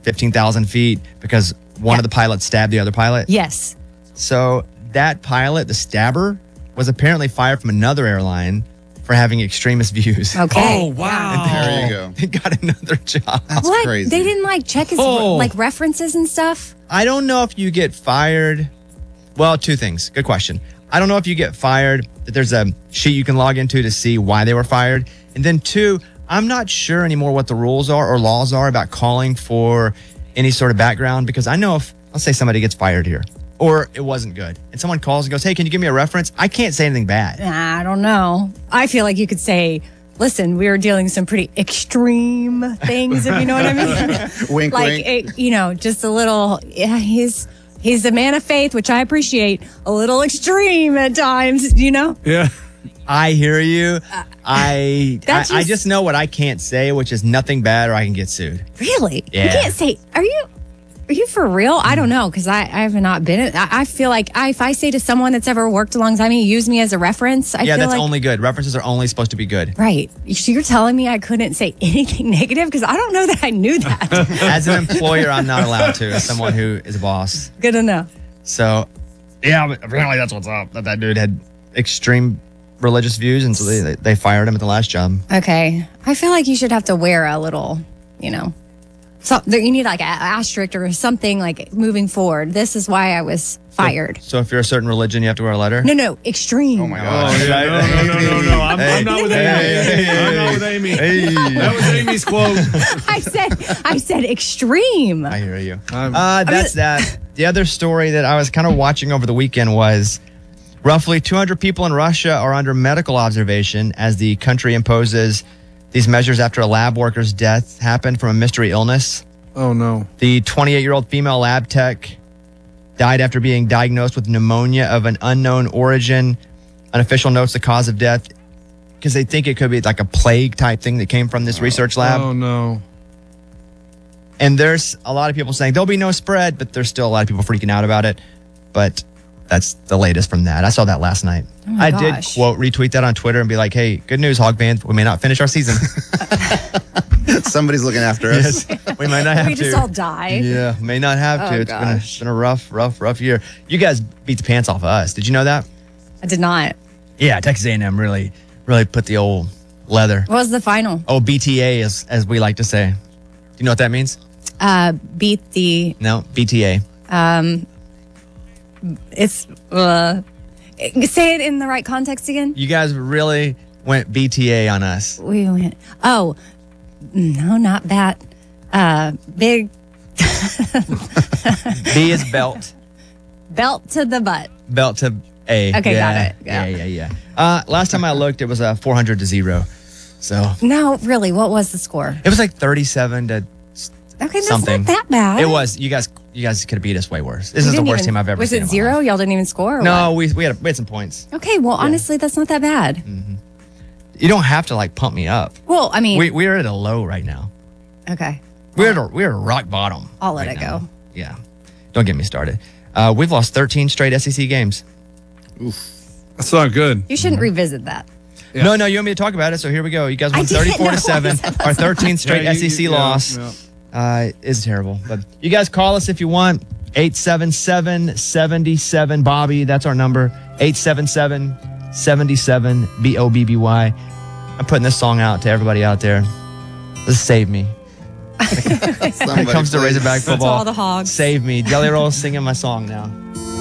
15,000 feet because one of the pilots stabbed the other pilot. Yes. So that pilot, the stabber, was apparently fired from another airline for having extremist views. Okay. Oh, wow. There you go. He got another job. That's What? crazy. They didn't like check his like references and stuff? I don't know if you get fired. Well, two things. Good question. I don't know if you get fired, that there's a sheet you can log into to see why they were fired. And then two, I'm not sure anymore what the rules are or laws are about calling for any sort of background, because I know if, let's say somebody gets fired here or it wasn't good and someone calls and goes, hey, can you give me a reference? I can't say anything bad. I don't know. I feel like you could say, listen, we were dealing with some pretty extreme things, if you know what I mean. Wink, like, wink. Just a little, he's a man of faith, which I appreciate, a little extreme at times, Yeah. I hear you. I just- just know what I can't say, which is nothing bad, or I can get sued. Really? Yeah. You can't say, are you for real? I don't know, because I have not been. I feel like if I say to someone that's ever worked alongside me, use me as a reference, I Yeah, feel that's like, only good. References are only supposed to be good. right. So you're telling me I couldn't say anything negative? Because I don't know that I knew that. As an employer, I'm not allowed to, as someone who is a boss. Good to know. So, yeah, but apparently that's what's up. That dude had extreme religious views, and so they fired him at the last job. Okay. I feel like you should have to wear a little, you need like an asterisk or something like moving forward. This is why I was fired. So if you're a certain religion, you have to wear a letter? No, extreme. Oh my Oh, gosh. yeah. No. I'm not with Amy. I'm not with Amy. That was Amy's quote. I said extreme. I hear you. I'm- That's that. The other story that I was kind of watching over the weekend was roughly 200 people in Russia are under medical observation as the country imposes these measures after a lab worker's death happened from a mystery illness. Oh, no. The 28-year-old female lab tech died after being diagnosed with pneumonia of an unknown origin. Unofficial notes the cause of death because they think it could be like a plague type thing that came from this research lab. Oh, no. And there's a lot of people saying there'll be no spread, but there's still a lot of people freaking out about it. But that's the latest from that. I saw that last night. my I did gosh. retweet that on Twitter and be like, hey, good news, Hog fans. We may not finish our season. Somebody's looking after us. We might not have We to. just all die. Yeah, may not have to. Oh, It's been a rough year. You guys beat the pants off of us. Did you know that? I did not. Yeah, Texas A&M really put the old leather. What was the final? Oh, BTA, as we like to say. Do you know what that means? Beat the. No, BTA. It's. Say it in the right context again. You guys really went BTA on us. We went. Oh, no, not that. Big B is belt. belt to the butt. Belt to A. Okay, got Yeah, it. Yeah. Yeah. Last time I looked, it was 400-0. So No, really. What was the score? it was like 37 to Okay, that's something. not that bad. It was. You guys could have beat us way worse. This is the worst team I've ever was seen. Was it 0? Y'all didn't even score? Or No, what? we had some points. Okay, well, honestly, that's not that bad. You don't have to like pump me up. Well, I mean, We're at a low right now. okay. We're at a rock bottom. I'll let right it now. go. Yeah. Don't get me started. We've lost 13 straight SEC games. That's not good. You shouldn't revisit that. Yeah. No, you want me to talk about it? So here we go. You guys won I didn't 34-7. know. Our 13th straight Yeah, SEC loss is terrible. But you guys call us if you want. 877-77 Bobby. That's our number. 877-77 BOBBY. I'm putting this song out to everybody out there. Just save me. When it comes to Razorback To football, all the hogs. save me. Jelly Roll's singing my song now.